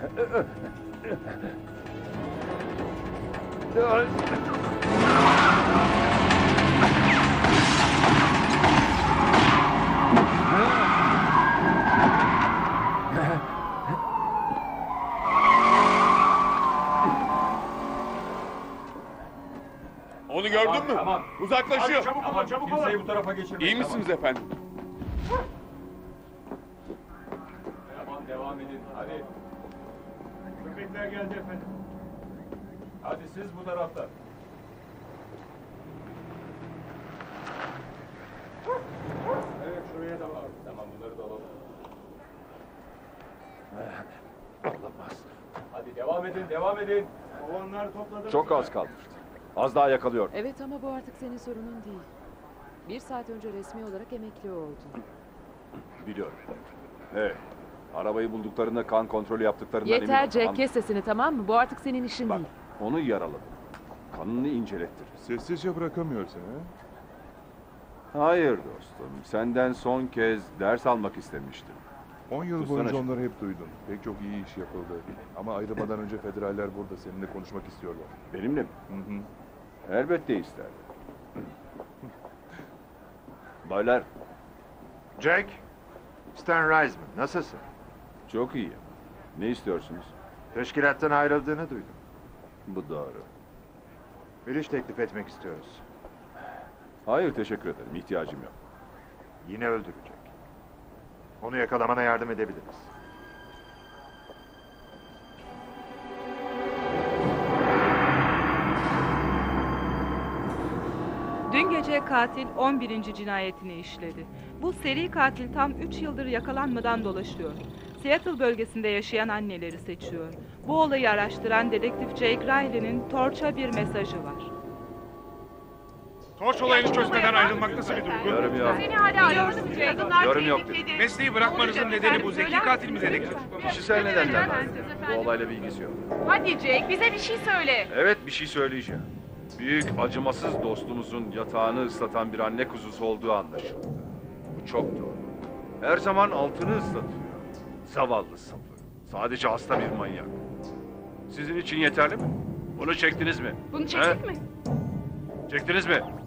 Onu gördün mü? Tamam. Uzaklaşıyor. Çabuk olun, çabuk olun. Kimseyi bu tarafa geçirmeyin. İyi misiniz efendim? Tamam, devam edin. Hadi. Köpekler geldi efendim. Hadi siz bu tarafta. Evet, şuraya da var. Tamam, bunları da alalım. Olamaz. Hadi devam edin, devam edin. Kovanları topladım. Çok az kalmıştı. Az daha yakalıyor. Evet ama bu artık senin sorunun değil. 1 saat önce resmi olarak emekli oldun. Biliyorum. Hey, arabayı bulduklarında kan kontrolü yaptıklarından eminim. Yeter Jack, Tamam. kes sesini, tamam mı? Bu artık senin işin Bak, değil. onu yaraladım. Kanını incelettir. Sessizce bırakamıyorsun ha? Hayır dostum. Senden son kez ders almak istemiştim. 10 yıl Sussana boyunca şimdi. onları hep duydum. Pek çok iyi iş yapıldı. Ama ayrılmadan önce federaller burada seninle konuşmak istiyorlar. Benimle mi? Hı hı. Elbette isterdim. Baylar, Jack, Stan Reisman, nasılsın? çok iyi. Ne istiyorsunuz? Teşkilattan ayrıldığını duydum. Bu doğru. Bir iş teklif etmek istiyoruz. Hayır, teşekkür ederim. İhtiyacım yok. Yine öldürecek. Onu yakalamana yardım edebiliriz. Dün gece katil 11. cinayetini işledi. Bu seri katil tam 3 yıldır yakalanmadan dolaşıyor. Seattle bölgesinde yaşayan anneleri seçiyor. Bu olayı araştıran dedektif Jake Riley'nin Torch'a bir mesajı var. Torç olayını çözmeden ayrılmak nasıl bir duygu? Yorum yok. Seni hala arıyoruz. Kadınlar Yorum yok tehlikeli. Mesleği bırakmanızın nedeni bu zeki katil mi dedektif? Kişisel nedenler var. Bu olayla bir ilgisi yok. Hadi Jake, bize bir şey söyle. Evet, bir şey söyleyeceğim. Büyük, acımasız dostumuzun yatağını ıslatan bir anne kuzusu olduğu anlaşıldı. Bu çok doğru. Her zaman altını ıslatıyor. Zavallı sapı. Sadece hasta bir manyak. Sizin için yeterli mi? Bunu çektiniz mi? Bunu çekecek He? mi? Çektiniz mi?